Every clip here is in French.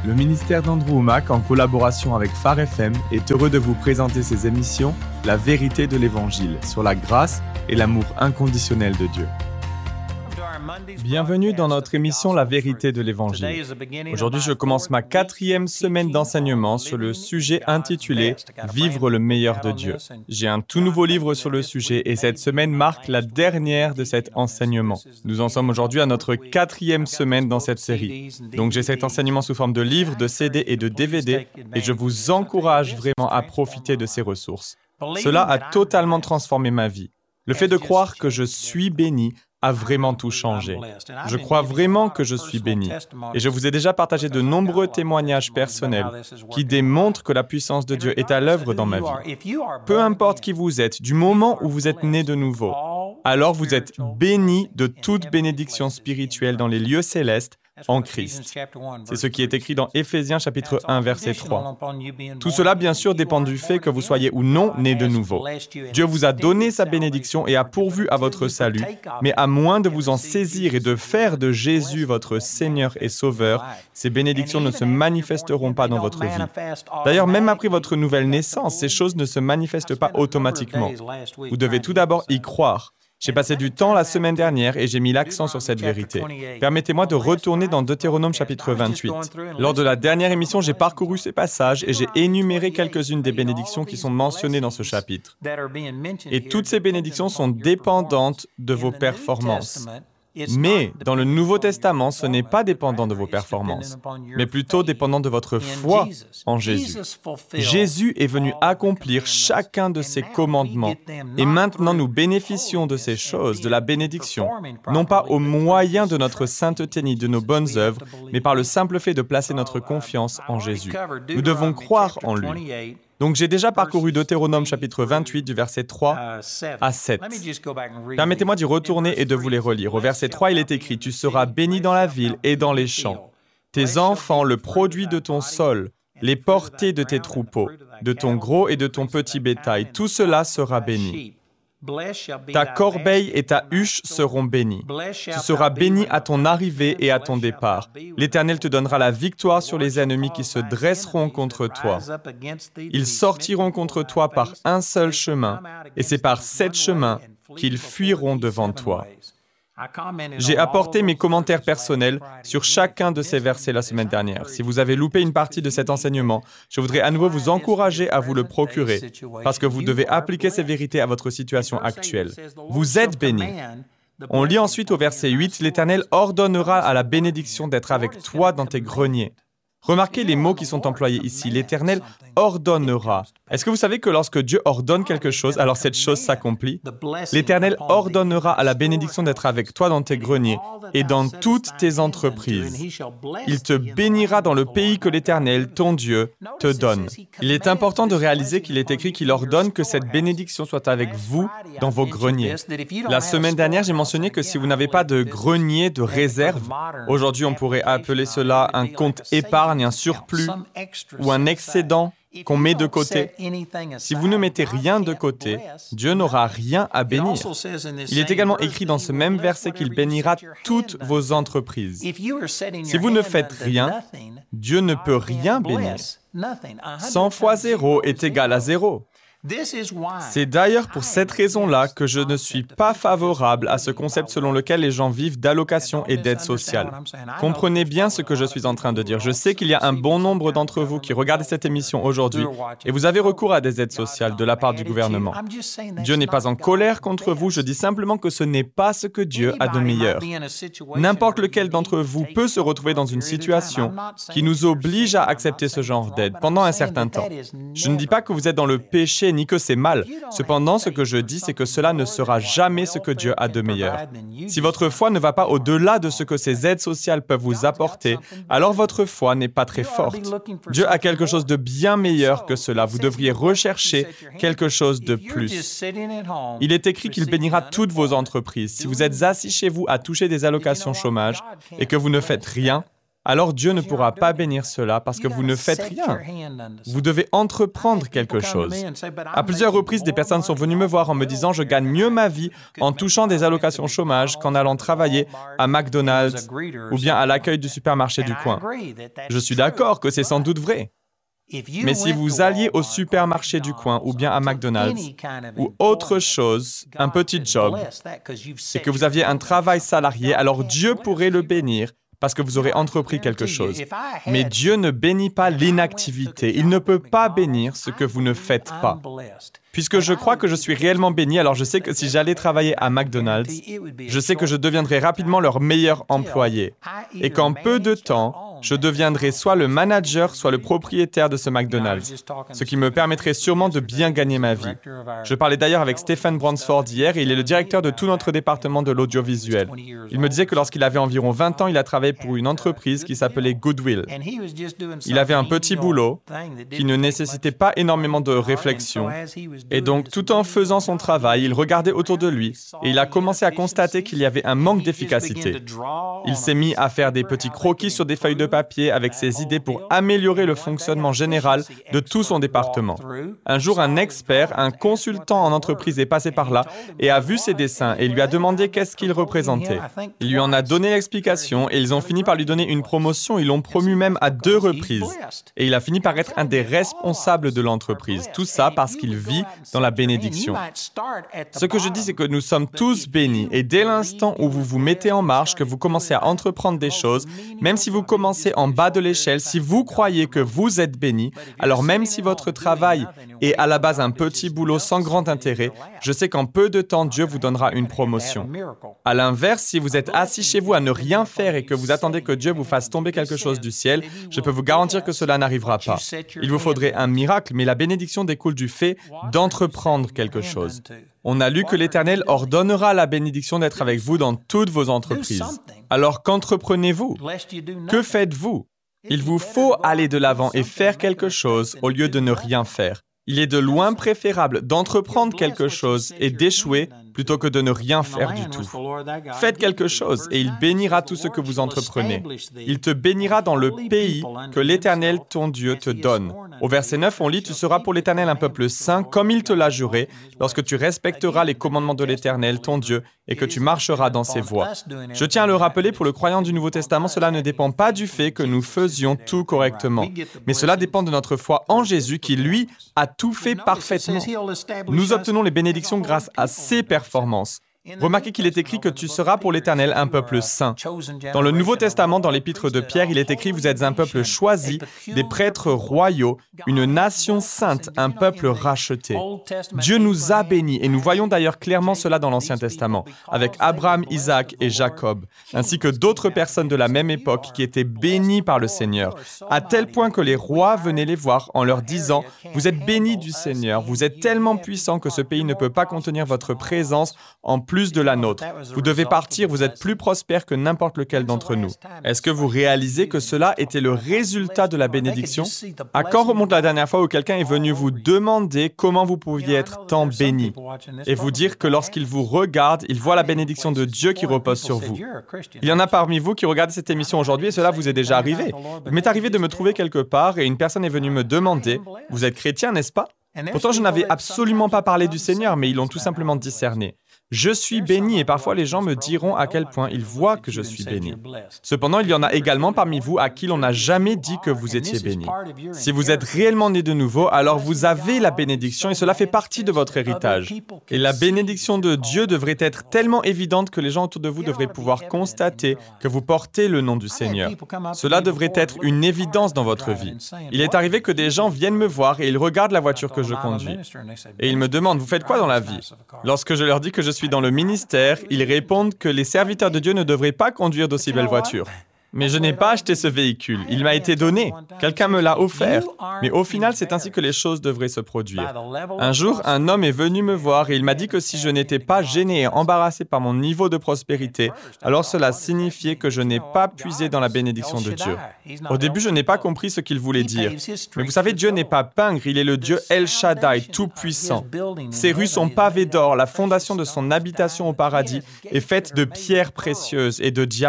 Le ministère d'Andrew Wommack, en collaboration avec Phare FM, est heureux de vous présenter ses émissions « La vérité de l'Évangile » sur la grâce et l'amour inconditionnel de Dieu. Bienvenue dans notre émission « La vérité de l'Évangile ». Aujourd'hui, je commence ma 4e semaine d'enseignement sur le sujet intitulé « Vivre le meilleur de Dieu ». J'ai un tout nouveau livre sur le sujet et cette semaine marque la dernière de cet enseignement. Nous en sommes aujourd'hui à notre 4e semaine dans cette série. Donc j'ai cet enseignement sous forme de livres, de CD et de DVD et je vous encourage vraiment à profiter de ces ressources. Cela a totalement transformé ma vie. Le fait de croire que je suis béni a vraiment tout changé. Je crois vraiment que je suis béni. Et je vous ai déjà partagé de nombreux témoignages personnels qui démontrent que la puissance de Dieu est à l'œuvre dans ma vie. Peu importe qui vous êtes, du moment où vous êtes né de nouveau, alors vous êtes béni de toute bénédiction spirituelle dans les lieux célestes en Christ. C'est ce qui est écrit dans Éphésiens chapitre 1, verset 3. Tout cela, bien sûr, dépend du fait que vous soyez ou non né de nouveau. Dieu vous a donné sa bénédiction et a pourvu à votre salut, mais à moins de vous en saisir et de faire de Jésus votre Seigneur et Sauveur, ces bénédictions ne se manifesteront pas dans votre vie. D'ailleurs, même après votre nouvelle naissance, ces choses ne se manifestent pas automatiquement. Vous devez tout d'abord y croire. J'ai passé du temps la semaine dernière et j'ai mis l'accent sur cette vérité. Permettez-moi de retourner dans Deutéronome chapitre 28. Lors de la dernière émission, j'ai parcouru ces passages et j'ai énuméré quelques-unes des bénédictions qui sont mentionnées dans ce chapitre. Et toutes ces bénédictions sont dépendantes de vos performances. Mais dans le Nouveau Testament, ce n'est pas dépendant de vos performances, mais plutôt dépendant de votre foi en Jésus. Jésus est venu accomplir chacun de ces commandements. Et maintenant, nous bénéficions de ces choses, de la bénédiction, non pas au moyen de notre sainteté ni de nos bonnes œuvres, mais par le simple fait de placer notre confiance en Jésus. Nous devons croire en lui. Donc, j'ai déjà parcouru Deutéronome chapitre 28 du verset 3 à 7. Permettez-moi d'y retourner et de vous les relire. Au verset 3, il est écrit « Tu seras béni dans la ville et dans les champs. Tes enfants, le produit de ton sol, les portées de tes troupeaux, de ton gros et de ton petit bétail, tout cela sera béni. Ta corbeille et ta huche seront bénies. Tu seras béni à ton arrivée et à ton départ. L'Éternel te donnera la victoire sur les ennemis qui se dresseront contre toi. Ils sortiront contre toi par un seul chemin, et c'est par 7 chemins qu'ils fuiront devant toi. » J'ai apporté mes commentaires personnels sur chacun de ces versets la semaine dernière. Si vous avez loupé une partie de cet enseignement, je voudrais à nouveau vous encourager à vous le procurer, parce que vous devez appliquer ces vérités à votre situation actuelle. Vous êtes bénis. On lit ensuite au verset 8, « L'Éternel ordonnera à la bénédiction d'être avec toi dans tes greniers. » Remarquez les mots qui sont employés ici. L'Éternel ordonnera. Est-ce que vous savez que lorsque Dieu ordonne quelque chose, alors cette chose s'accomplit? L'Éternel ordonnera à la bénédiction d'être avec toi dans tes greniers et dans toutes tes entreprises. Il te bénira dans le pays que l'Éternel, ton Dieu, te donne. Il est important de réaliser qu'il est écrit qu'il ordonne que cette bénédiction soit avec vous dans vos greniers. La semaine dernière, j'ai mentionné que si vous n'avez pas de grenier de réserve, aujourd'hui on pourrait appeler cela un compte épargne, un surplus ou un excédent qu'on met de côté. Si vous ne mettez rien de côté, Dieu n'aura rien à bénir. Il est également écrit dans ce même verset qu'il bénira toutes vos entreprises. Si vous ne faites rien, Dieu ne peut rien bénir. 100 fois 0 est égal à 0. C'est d'ailleurs pour cette raison-là que je ne suis pas favorable à ce concept selon lequel les gens vivent d'allocations et d'aides sociales. Comprenez bien ce que je suis en train de dire. Je sais qu'il y a un bon nombre d'entre vous qui regardent cette émission aujourd'hui et vous avez recours à des aides sociales de la part du gouvernement. Dieu n'est pas en colère contre vous, je dis simplement que ce n'est pas ce que Dieu a de meilleur. N'importe lequel d'entre vous peut se retrouver dans une situation qui nous oblige à accepter ce genre d'aide pendant un certain temps. Je ne dis pas que vous êtes dans le péché ni que c'est mal. Cependant, ce que je dis, c'est que cela ne sera jamais ce que Dieu a de meilleur. Si votre foi ne va pas au-delà de ce que ces aides sociales peuvent vous apporter, alors votre foi n'est pas très forte. Dieu a quelque chose de bien meilleur que cela. Vous devriez rechercher quelque chose de plus. Il est écrit qu'il bénira toutes vos entreprises. Si vous êtes assis chez vous à toucher des allocations chômage et que vous ne faites rien, alors Dieu ne pourra pas bénir cela parce que vous ne faites rien. Vous devez entreprendre quelque chose. À plusieurs reprises, des personnes sont venues me voir en me disant « Je gagne mieux ma vie en touchant des allocations chômage qu'en allant travailler à McDonald's ou bien à l'accueil du supermarché du coin. » Je suis d'accord que c'est sans doute vrai. Mais si vous alliez au supermarché du coin ou bien à McDonald's ou autre chose, un petit job, et que vous aviez un travail salarié, alors Dieu pourrait le bénir parce que vous aurez entrepris quelque chose. Mais Dieu ne bénit pas l'inactivité. Il ne peut pas bénir ce que vous ne faites pas. Puisque je crois que je suis réellement béni, alors je sais que si j'allais travailler à McDonald's, je sais que je deviendrai rapidement leur meilleur employé. Et qu'en peu de temps, je deviendrai soit le manager, soit le propriétaire de ce McDonald's, ce qui me permettrait sûrement de bien gagner ma vie. Je parlais d'ailleurs avec Stephen Bransford hier et il est le directeur de tout notre département de l'audiovisuel. Il me disait que lorsqu'il avait environ 20 ans, il a travaillé pour une entreprise qui s'appelait Goodwill. Il avait un petit boulot qui ne nécessitait pas énormément de réflexion. Et donc, tout en faisant son travail, il regardait autour de lui et il a commencé à constater qu'il y avait un manque d'efficacité. Il s'est mis à faire des petits croquis sur des feuilles de papier avec ses idées pour améliorer le fonctionnement général de tout son département. Un jour, un expert, un consultant en entreprise est passé par là et a vu ses dessins et lui a demandé qu'est-ce qu'ils représentaient. Il lui en a donné l'explication et ils ont fini par lui donner une promotion. Ils l'ont promu même à 2 reprises. Et il a fini par être un des responsables de l'entreprise. Tout ça parce qu'il vit dans la bénédiction. Ce que je dis, c'est que nous sommes tous bénis et dès l'instant où vous vous mettez en marche, que vous commencez à entreprendre des choses, même si vous commencez en bas de l'échelle, si vous croyez que vous êtes béni, alors même si votre travail est à la base un petit boulot sans grand intérêt, je sais qu'en peu de temps, Dieu vous donnera une promotion. À l'inverse, si vous êtes assis chez vous à ne rien faire et que vous attendez que Dieu vous fasse tomber quelque chose du ciel, je peux vous garantir que cela n'arrivera pas. Il vous faudrait un miracle, mais la bénédiction découle du fait d'entreprendre quelque chose. On a lu que l'Éternel ordonnera la bénédiction d'être avec vous dans toutes vos entreprises. Alors qu'entreprenez-vous? Que faites-vous? Il vous faut aller de l'avant et faire quelque chose au lieu de ne rien faire. Il est de loin préférable d'entreprendre quelque chose et d'échouer plutôt que de ne rien faire du tout. Faites quelque chose et il bénira tout ce que vous entreprenez. Il te bénira dans le pays que l'Éternel, ton Dieu, te donne. Au verset 9, on lit « Tu seras pour l'Éternel un peuple saint, comme il te l'a juré, lorsque tu respecteras les commandements de l'Éternel, ton Dieu, et que tu marcheras dans ses voies. » Je tiens à le rappeler, pour le croyant du Nouveau Testament, cela ne dépend pas du fait que nous faisions tout correctement, mais cela dépend de notre foi en Jésus qui, lui, a tout fait parfaitement. Nous obtenons les bénédictions grâce à ses performances. Remarquez qu'il est écrit que tu seras pour l'Éternel un peuple saint. Dans le Nouveau Testament, dans l'épître de Pierre, il est écrit « Vous êtes un peuple choisi, des prêtres royaux, une nation sainte, un peuple racheté. » Dieu nous a bénis, et nous voyons d'ailleurs clairement cela dans l'Ancien Testament, avec Abraham, Isaac et Jacob, ainsi que d'autres personnes de la même époque qui étaient bénies par le Seigneur, à tel point que les rois venaient les voir en leur disant « Vous êtes bénis du Seigneur, vous êtes tellement puissants que ce pays ne peut pas contenir votre présence en plus de la nôtre. Vous devez partir, vous êtes plus prospères que n'importe lequel d'entre nous. » Est-ce que vous réalisez que cela était le résultat de la bénédiction? À quand remonte la dernière fois où quelqu'un est venu vous demander comment vous pouviez être tant béni et vous dire que lorsqu'il vous regarde, il voit la bénédiction de Dieu qui repose sur vous? Il y en a parmi vous qui regardent cette émission aujourd'hui et cela vous est déjà arrivé. Il m'est arrivé de me trouver quelque part et une personne est venue me demander « Vous êtes chrétien, n'est-ce pas ?» Pourtant, je n'avais absolument pas parlé du Seigneur, mais ils l'ont tout simplement discerné. Je suis béni et parfois les gens me diront à quel point ils voient que je suis béni. Cependant, il y en a également parmi vous à qui l'on n'a jamais dit que vous étiez béni. Si vous êtes réellement né de nouveau, alors vous avez la bénédiction et cela fait partie de votre héritage. Et la bénédiction de Dieu devrait être tellement évidente que les gens autour de vous devraient pouvoir constater que vous portez le nom du Seigneur. Cela devrait être une évidence dans votre vie. Il est arrivé que des gens viennent me voir et ils regardent la voiture que je conduis. Et ils me demandent « Vous faites quoi dans la vie ?» Lorsque je leur dis que je suis dans le ministère, ils répondent que les serviteurs de Dieu ne devraient pas conduire d'aussi belles voitures. Mais je n'ai pas acheté ce véhicule, il m'a été donné. Quelqu'un me l'a offert. Mais au final, c'est ainsi que les choses devraient se produire. Un jour, un homme est venu me voir et il m'a dit que si je n'étais pas gêné et embarrassé par mon niveau de prospérité, alors cela signifiait que je n'ai pas puisé dans la bénédiction de Dieu. Au début, je n'ai pas compris ce qu'il voulait dire. Mais vous savez, Dieu n'est pas pingre, il est le Dieu El Shaddai, tout-puissant. Ses rues sont pavées d'or, la fondation de son habitation au paradis est faite de pierres précieuses et de diamants.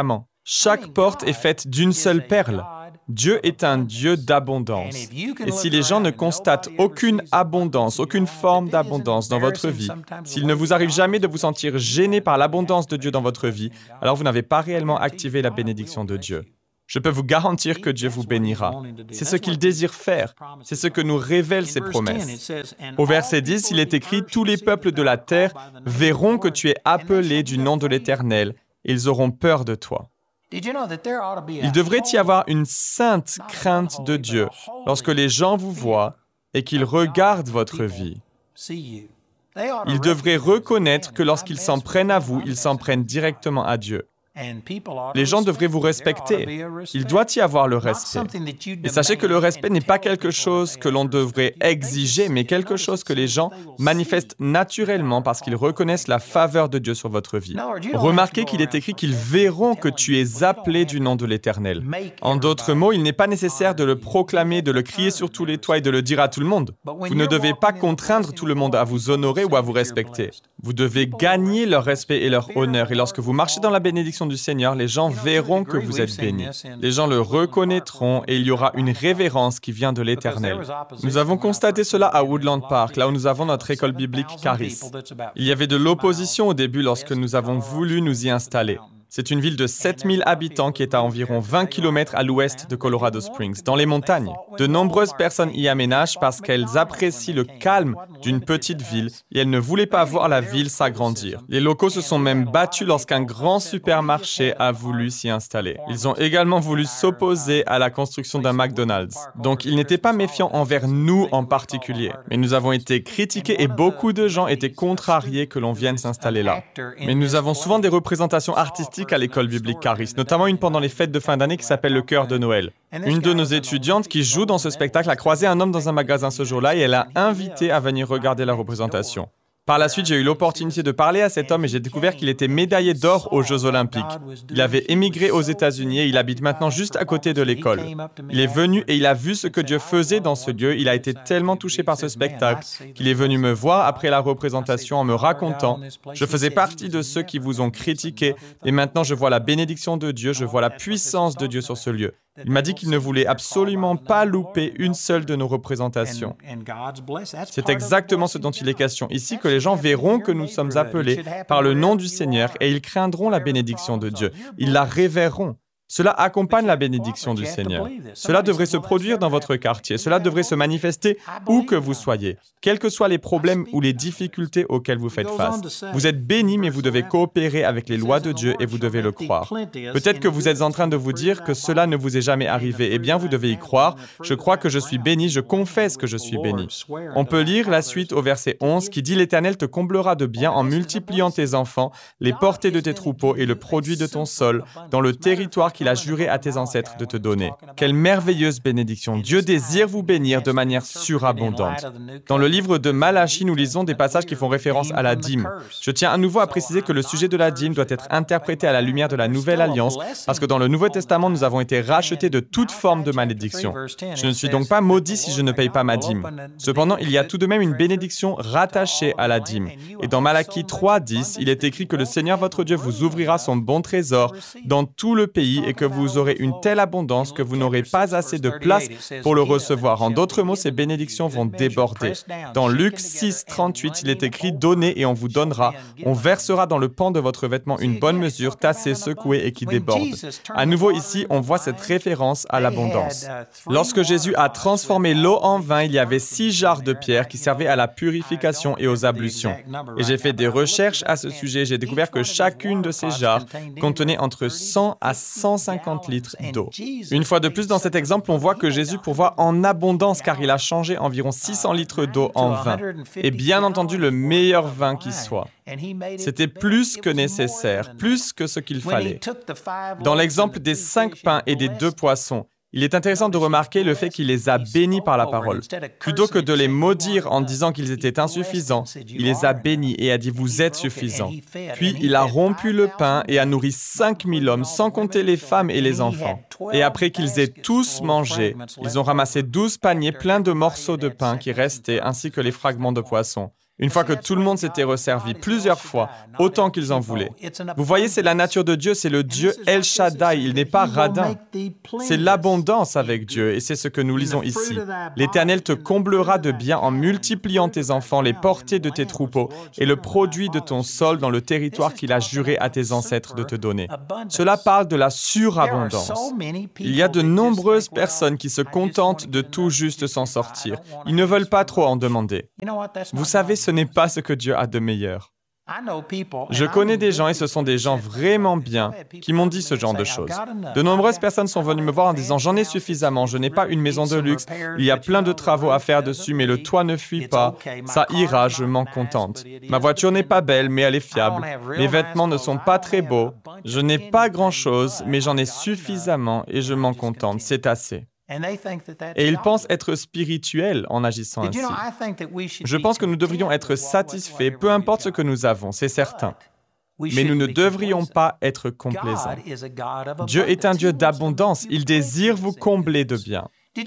Chaque porte est faite d'une seule perle. Dieu est un Dieu d'abondance. Et si les gens ne constatent aucune abondance, aucune forme d'abondance dans votre vie, s'il ne vous arrive jamais de vous sentir gêné par l'abondance de Dieu dans votre vie, alors vous n'avez pas réellement activé la bénédiction de Dieu. Je peux vous garantir que Dieu vous bénira. C'est ce qu'il désire faire. C'est ce que nous révèlent ses promesses. Au verset 10, il est écrit « Tous les peuples de la terre verront que tu es appelé du nom de l'Éternel, et ils auront peur de toi. » Il devrait y avoir une sainte crainte de Dieu lorsque les gens vous voient et qu'ils regardent votre vie. Ils devraient reconnaître que lorsqu'ils s'en prennent à vous, ils s'en prennent directement à Dieu. Les gens devraient vous respecter. Il doit y avoir le respect. Et sachez que le respect n'est pas quelque chose que l'on devrait exiger, mais quelque chose que les gens manifestent naturellement parce qu'ils reconnaissent la faveur de Dieu sur votre vie. Remarquez qu'il est écrit qu'ils verront que tu es appelé du nom de l'Éternel. En d'autres mots, il n'est pas nécessaire de le proclamer, de le crier sur tous les toits et de le dire à tout le monde. Vous ne devez pas contraindre tout le monde à vous honorer ou à vous respecter. Vous devez gagner leur respect et leur honneur. Et lorsque vous marchez dans la bénédiction du Seigneur, les gens verront que vous êtes bénis. Les gens le reconnaîtront et il y aura une révérence qui vient de l'Éternel. Nous avons constaté cela à Woodland Park, là où nous avons notre école biblique Charis. Il y avait de l'opposition au début lorsque nous avons voulu nous y installer. C'est une ville de 7000 habitants qui est à environ 20 km à l'ouest de Colorado Springs, dans les montagnes. De nombreuses personnes y aménagent parce qu'elles apprécient le calme d'une petite ville et elles ne voulaient pas voir la ville s'agrandir. Les locaux se sont même battus lorsqu'un grand supermarché a voulu s'y installer. Ils ont également voulu s'opposer à la construction d'un McDonald's. Donc ils n'étaient pas méfiants envers nous en particulier. Mais nous avons été critiqués et beaucoup de gens étaient contrariés que l'on vienne s'installer là. Mais nous avons souvent des représentations artistiques à l'école biblique Charis, notamment une pendant les fêtes de fin d'année qui s'appelle le Chœur de Noël. Une de nos étudiantes qui joue dans ce spectacle a croisé un homme dans un magasin ce jour-là et elle a invité à venir regarder la représentation. Par la suite, j'ai eu l'opportunité de parler à cet homme et j'ai découvert qu'il était médaillé d'or aux Jeux Olympiques. Il avait émigré aux États-Unis et il habite maintenant juste à côté de l'école. Il est venu et il a vu ce que Dieu faisait dans ce lieu. Il a été tellement touché par ce spectacle qu'il est venu me voir après la représentation en me racontant « Je faisais partie de ceux qui vous ont critiqué et maintenant je vois la bénédiction de Dieu, je vois la puissance de Dieu sur ce lieu. » Il m'a dit qu'il ne voulait absolument pas louper une seule de nos représentations. C'est exactement ce dont il est question ici, que les gens verront que nous sommes appelés par le nom du Seigneur et ils craindront la bénédiction de Dieu. Ils la révéreront. Cela accompagne la bénédiction du Seigneur. Cela devrait se produire dans votre quartier. Cela devrait se manifester où que vous soyez, quels que soient les problèmes ou les difficultés auxquels vous faites face. Vous êtes bénis, mais vous devez coopérer avec les lois de Dieu et vous devez le croire. Peut-être que vous êtes en train de vous dire que cela ne vous est jamais arrivé. Eh bien, vous devez y croire. Je crois que je suis béni, je confesse que je suis béni. On peut lire la suite au verset 11 qui dit « L'Éternel te comblera de bien en multipliant tes enfants, les portées de tes troupeaux et le produit de ton sol, dans le territoire qu'il a juré à tes ancêtres de te donner. » Quelle merveilleuse bénédiction! Dieu désire vous bénir de manière surabondante. Dans le livre de Malachie, nous lisons des passages qui font référence à la dîme. Je tiens à nouveau à préciser que le sujet de la dîme doit être interprété à la lumière de la Nouvelle Alliance, parce que dans le Nouveau Testament, nous avons été rachetés de toute forme de malédiction. Je ne suis donc pas maudit si je ne paye pas ma dîme. Cependant, il y a tout de même une bénédiction rattachée à la dîme. Et dans Malachie 3:10, il est écrit que le Seigneur votre Dieu vous ouvrira son bon trésor dans tout le pays et que vous aurez une telle abondance que vous n'aurez pas assez de place pour le recevoir. En d'autres mots, ces bénédictions vont déborder. Dans Luc 6:38, il est écrit « Donnez et on vous donnera. On versera dans le pan de votre vêtement une bonne mesure, tassée, secouée et qui déborde. » À nouveau ici, on voit cette référence à l'abondance. Lorsque Jésus a transformé l'eau en vin, il y avait 6 jarres de pierre qui servaient à la purification et aux ablutions. Et j'ai fait des recherches à ce sujet. J'ai découvert que chacune de ces jarres contenait entre 100 à 150 litres d'eau. Une fois de plus, dans cet exemple, on voit que Jésus pourvoit en abondance car il a changé environ 600 litres d'eau en vin. Et bien entendu, le meilleur vin qui soit. C'était plus que nécessaire, plus que ce qu'il fallait. Dans l'exemple des 5 pains et des 2 poissons, il est intéressant de remarquer le fait qu'il les a bénis par la parole. Plutôt que de les maudire en disant qu'ils étaient insuffisants, il les a bénis et a dit « Vous êtes suffisants ». Puis il a rompu le pain et a nourri 5000 hommes, sans compter les femmes et les enfants. Et après qu'ils aient tous mangé, ils ont ramassé 12 paniers pleins de morceaux de pain qui restaient, ainsi que les fragments de poissons. Une fois que tout le monde s'était resservi plusieurs fois, autant qu'ils en voulaient. Vous voyez, c'est la nature de Dieu, c'est le Dieu El Shaddai, il n'est pas radin. C'est l'abondance avec Dieu, et c'est ce que nous lisons ici. L'Éternel te comblera de bien en multipliant tes enfants, les portées de tes troupeaux, et le produit de ton sol dans le territoire qu'il a juré à tes ancêtres de te donner. Cela parle de la surabondance. Il y a de nombreuses personnes qui se contentent de tout juste s'en sortir. Ils ne veulent pas trop en demander. Vous savez, ce n'est pas ce que Dieu a de meilleur. Je connais des gens, et ce sont des gens vraiment bien, qui m'ont dit ce genre de choses. De nombreuses personnes sont venues me voir en disant « J'en ai suffisamment, je n'ai pas une maison de luxe, il y a plein de travaux à faire dessus, mais le toit ne fuit pas, ça ira, je m'en contente. Ma voiture n'est pas belle, mais elle est fiable. Mes vêtements ne sont pas très beaux. Je n'ai pas grand-chose, mais j'en ai suffisamment et je m'en contente, c'est assez. » Et ils pensent être spirituels en agissant ainsi. Je pense que nous devrions être satisfaits, peu importe ce que nous avons, c'est certain. Mais nous ne devrions pas être complaisants. Dieu est un Dieu d'abondance, il désire vous combler de bien.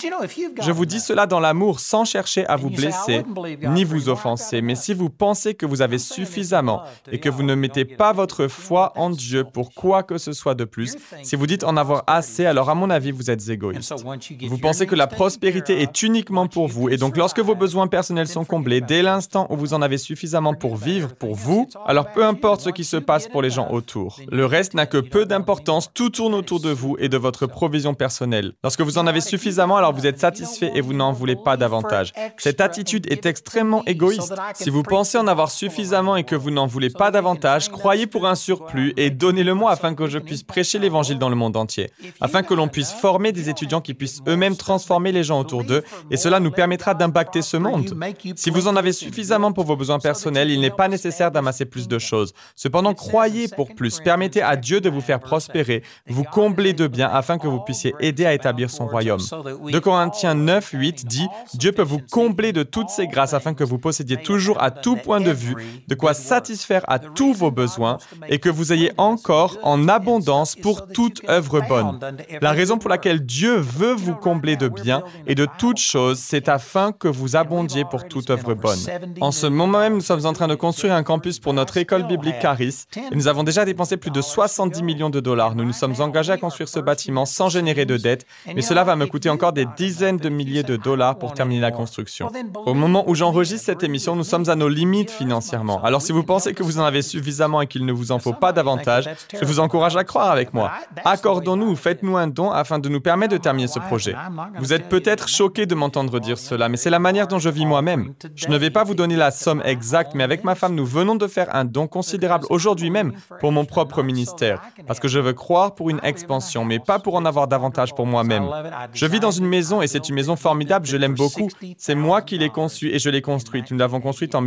Je vous dis cela dans l'amour sans chercher à vous blesser ni vous offenser, mais si vous pensez que vous avez suffisamment et que vous ne mettez pas votre foi en Dieu pour quoi que ce soit de plus, si vous dites en avoir assez, alors à mon avis, vous êtes égoïste. Vous pensez que la prospérité est uniquement pour vous et donc lorsque vos besoins personnels sont comblés, dès l'instant où vous en avez suffisamment pour vivre pour vous, alors peu importe ce qui se passe pour les gens autour. Le reste n'a que peu d'importance, tout tourne autour de vous et de votre provision personnelle. Lorsque vous en avez suffisamment, alors vous êtes satisfait et vous n'en voulez pas davantage. Cette attitude est extrêmement égoïste. Si vous pensez en avoir suffisamment et que vous n'en voulez pas davantage, croyez pour un surplus et donnez-le-moi afin que je puisse prêcher l'Évangile dans le monde entier, afin que l'on puisse former des étudiants qui puissent eux-mêmes transformer les gens autour d'eux et cela nous permettra d'impacter ce monde. Si vous en avez suffisamment pour vos besoins personnels, il n'est pas nécessaire d'amasser plus de choses. Cependant, croyez pour plus. Permettez à Dieu de vous faire prospérer, vous combler de biens afin que vous puissiez aider à établir son royaume. 2 Corinthiens 9, 8 dit « Dieu peut vous combler de toutes ses grâces afin que vous possédiez toujours à tout point de vue de quoi satisfaire à tous vos besoins et que vous ayez encore en abondance pour toute œuvre bonne. » La raison pour laquelle Dieu veut vous combler de biens et de toutes choses, c'est afin que vous abondiez pour toute œuvre bonne. En ce moment même, nous sommes en train de construire un campus pour notre école biblique Charis et nous avons déjà dépensé plus de 70 millions de dollars. Nous nous sommes engagés à construire ce bâtiment sans générer de dettes, mais cela va me coûter encore des dizaines de milliers de dollars pour terminer la construction. Au moment où j'enregistre cette émission, nous sommes à nos limites financièrement. Alors si vous pensez que vous en avez suffisamment et qu'il ne vous en faut pas davantage, je vous encourage à croire avec moi. Accordons-nous, faites-nous un don afin de nous permettre de terminer ce projet. Vous êtes peut-être choqués de m'entendre dire cela, mais c'est la manière dont je vis moi-même. Je ne vais pas vous donner la somme exacte, mais avec ma femme, nous venons de faire un don considérable aujourd'hui même pour mon propre ministère, parce que je veux croire pour une expansion, mais pas pour en avoir davantage pour moi-même. Je vis dans une maison et c'est une maison formidable, je l'aime beaucoup. C'est moi qui l'ai conçue et je l'ai construite. Nous l'avons construite en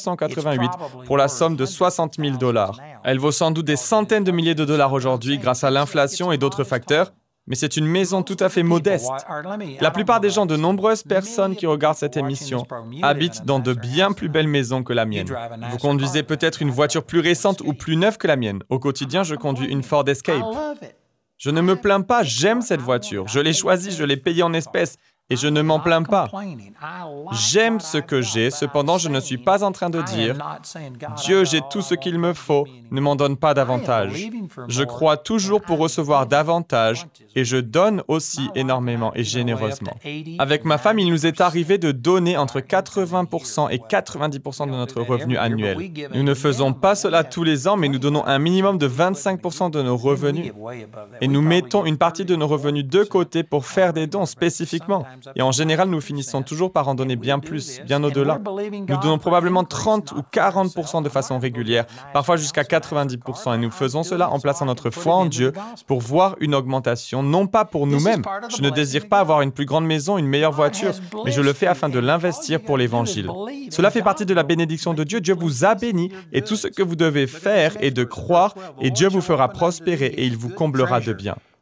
1988 pour la somme de 60 000 dollars. Elle vaut sans doute des centaines de milliers de dollars aujourd'hui grâce à l'inflation et d'autres facteurs, mais c'est une maison tout à fait modeste. La plupart des gens, de nombreuses personnes qui regardent cette émission, habitent dans de bien plus belles maisons que la mienne. Vous conduisez peut-être une voiture plus récente ou plus neuve que la mienne. Au quotidien, je conduis une Ford Escape. Je ne me plains pas, j'aime cette voiture. Je l'ai choisie, je l'ai payée en espèces. Et je ne m'en plains pas. J'aime ce que j'ai, cependant je ne suis pas en train de dire « Dieu, j'ai tout ce qu'il me faut, ne m'en donne pas davantage. » Je crois toujours pour recevoir davantage et je donne aussi énormément et généreusement. Avec ma femme, il nous est arrivé de donner entre 80% et 90% de notre revenu annuel. Nous ne faisons pas cela tous les ans, mais nous donnons un minimum de 25% de nos revenus. Et nous mettons une partie de nos revenus de côté pour faire des dons spécifiquement. Et en général, nous finissons toujours par en donner bien plus, bien au-delà. Nous donnons probablement 30 ou 40% de façon régulière, parfois jusqu'à 90%. Et nous faisons cela en plaçant notre foi en Dieu pour voir une augmentation, non pas pour nous-mêmes. Je ne désire pas avoir une plus grande maison, une meilleure voiture, mais je le fais afin de l'investir pour l'Évangile. Cela fait partie de la bénédiction de Dieu. Dieu vous a béni et tout ce que vous devez faire est de croire et Dieu vous fera prospérer et il vous comblera de bien.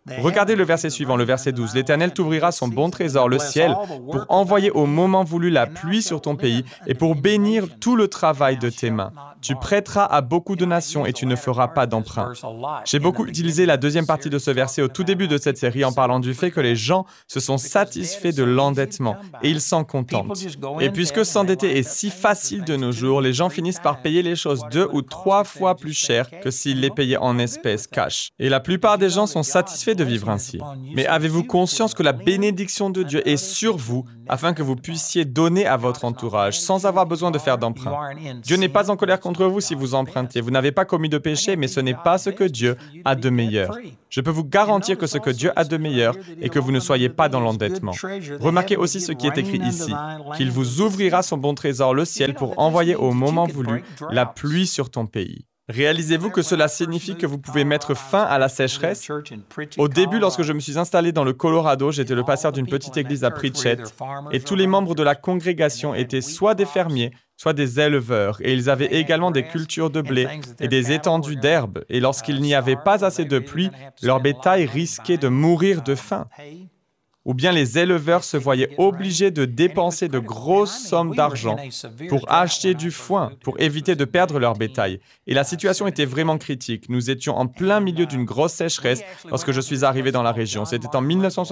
Regardez le verset suivant, le verset 12. « L'Éternel t'ouvrira son bon trésor, le ciel, pour envoyer au moment voulu la pluie sur ton pays et pour bénir tout le travail de tes mains. Tu prêteras à beaucoup de nations et tu ne feras pas d'emprunt. » J'ai beaucoup utilisé la deuxième partie de ce verset au tout début de cette série en parlant du fait que les gens se sont satisfaits de l'endettement et ils s'en contentent. Et puisque s'endetter est si facile de nos jours, les gens finissent par payer les choses 2 ou 3 fois plus cher que s'ils les payaient en espèces cash. Et la plupart des gens sont satisfaits de vivre ainsi. Mais avez-vous conscience que la bénédiction de Dieu est sur vous afin que vous puissiez donner à votre entourage sans avoir besoin de faire d'emprunt? Dieu n'est pas en colère contre vous si vous empruntez. Vous n'avez pas commis de péché, mais ce n'est pas ce que Dieu a de meilleur. Je peux vous garantir que ce que Dieu a de meilleur est que vous ne soyez pas dans l'endettement. Remarquez aussi ce qui est écrit ici, qu'il vous ouvrira son bon trésor, le ciel, pour envoyer au moment voulu la pluie sur ton pays. Réalisez-vous que cela signifie que vous pouvez mettre fin à la sécheresse? Au début, lorsque je me suis installé dans le Colorado, j'étais le pasteur d'une petite église à Pritchett et tous les membres de la congrégation étaient soit des fermiers, soit des éleveurs, et ils avaient également des cultures de blé et des étendues d'herbes, et lorsqu'il n'y avait pas assez de pluie, leur bétail risquait de mourir de faim. Ou bien les éleveurs se voyaient obligés de dépenser de grosses sommes d'argent pour acheter du foin, pour éviter de perdre leur bétail. Et la situation était vraiment critique. Nous étions en plein milieu d'une grosse sécheresse lorsque je suis arrivé dans la région. C'était en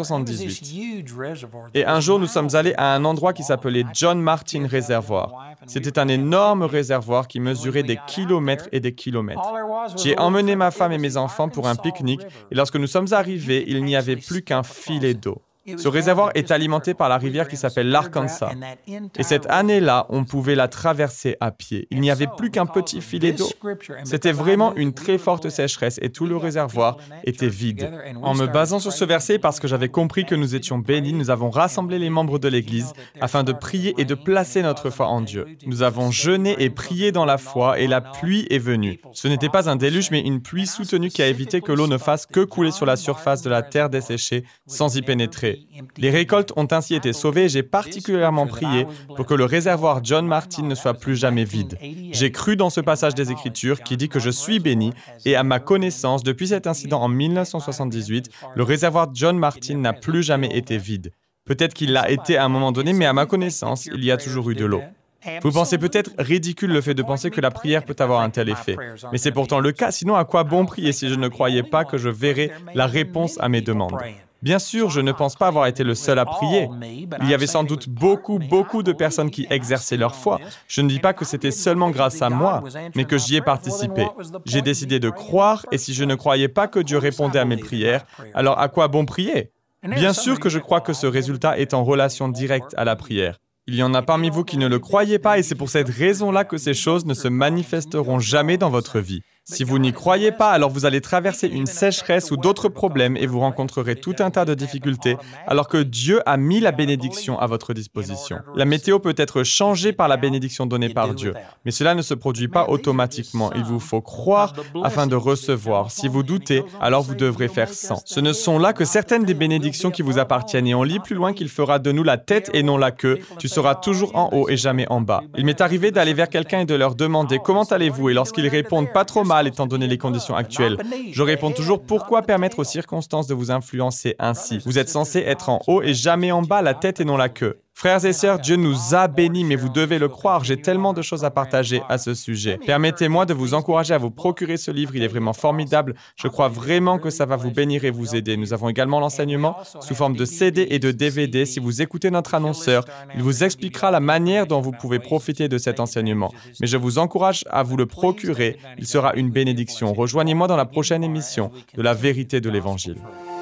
1978. Et un jour, nous sommes allés à un endroit qui s'appelait John Martin Reservoir. C'était un énorme réservoir qui mesurait des kilomètres et des kilomètres. J'ai emmené ma femme et mes enfants pour un pique-nique et lorsque nous sommes arrivés, il n'y avait plus qu'un filet d'eau. Ce réservoir est alimenté par la rivière qui s'appelle l'Arkansas. Et cette année-là, on pouvait la traverser à pied. Il n'y avait plus qu'un petit filet d'eau. C'était vraiment une très forte sécheresse et tout le réservoir était vide. En me basant sur ce verset, parce que j'avais compris que nous étions bénis, nous avons rassemblé les membres de l'Église afin de prier et de placer notre foi en Dieu. Nous avons jeûné et prié dans la foi et la pluie est venue. Ce n'était pas un déluge, mais une pluie soutenue qui a évité que l'eau ne fasse que couler sur la surface de la terre desséchée sans y pénétrer. Les récoltes ont ainsi été sauvées et j'ai particulièrement prié pour que le réservoir John Martin ne soit plus jamais vide. J'ai cru dans ce passage des Écritures qui dit que je suis béni et à ma connaissance, depuis cet incident en 1978, le réservoir John Martin n'a plus jamais été vide. Peut-être qu'il l'a été à un moment donné, mais à ma connaissance, il y a toujours eu de l'eau. Vous pensez peut-être ridicule le fait de penser que la prière peut avoir un tel effet. Mais c'est pourtant le cas, sinon à quoi bon prier si je ne croyais pas que je verrais la réponse à mes demandes? Bien sûr, je ne pense pas avoir été le seul à prier. Il y avait sans doute beaucoup de personnes qui exerçaient leur foi. Je ne dis pas que c'était seulement grâce à moi, mais que j'y ai participé. J'ai décidé de croire, et si je ne croyais pas que Dieu répondait à mes prières, alors à quoi bon prier? Bien sûr que je crois que ce résultat est en relation directe à la prière. Il y en a parmi vous qui ne le croyez pas, et c'est pour cette raison-là que ces choses ne se manifesteront jamais dans votre vie. Si vous n'y croyez pas, alors vous allez traverser une sécheresse ou d'autres problèmes et vous rencontrerez tout un tas de difficultés, alors que Dieu a mis la bénédiction à votre disposition. La météo peut être changée par la bénédiction donnée par Dieu, mais cela ne se produit pas automatiquement. Il vous faut croire afin de recevoir. Si vous doutez, alors vous devrez faire sans. Ce ne sont là que certaines des bénédictions qui vous appartiennent et on lit plus loin qu'il fera de nous la tête et non la queue. Tu seras toujours en haut et jamais en bas. Il m'est arrivé d'aller vers quelqu'un et de leur demander « Comment allez-vous ?» et lorsqu'ils répondent « Pas trop mal » étant donné les conditions actuelles. Je réponds toujours pourquoi permettre aux circonstances de vous influencer ainsi. Vous êtes censé être en haut et jamais en bas, la tête et non la queue. Frères et sœurs, Dieu nous a bénis, mais vous devez le croire. J'ai tellement de choses à partager à ce sujet. Permettez-moi de vous encourager à vous procurer ce livre. Il est vraiment formidable. Je crois vraiment que ça va vous bénir et vous aider. Nous avons également l'enseignement sous forme de CD et de DVD. Si vous écoutez notre annonceur, il vous expliquera la manière dont vous pouvez profiter de cet enseignement. Mais je vous encourage à vous le procurer. Il sera une bénédiction. Rejoignez-moi dans la prochaine émission de La Vérité de l'Évangile.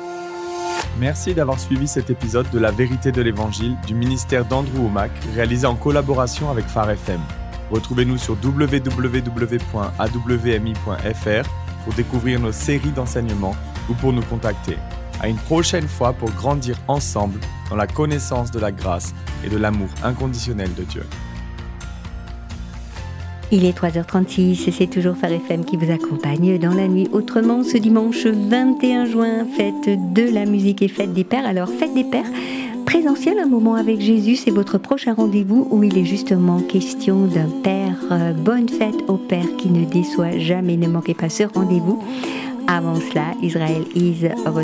Merci d'avoir suivi cet épisode de La Vérité de l'Évangile du ministère d'Andrew Wommack, réalisé en collaboration avec Phare FM. Retrouvez-nous sur www.awmi.fr pour découvrir nos séries d'enseignements ou pour nous contacter. À une prochaine fois pour grandir ensemble dans la connaissance de la grâce et de l'amour inconditionnel de Dieu. Il est 3h36 et c'est toujours Phare FM qui vous accompagne dans la nuit. Autrement, ce dimanche 21 juin, fête de la musique et fête des pères. Alors, fête des pères, présentiel, un moment avec Jésus, c'est votre prochain rendez-vous où il est justement question d'un père. Bonne fête au père qui ne déçoit jamais, ne manquez pas ce rendez-vous. Avant cela, Israel is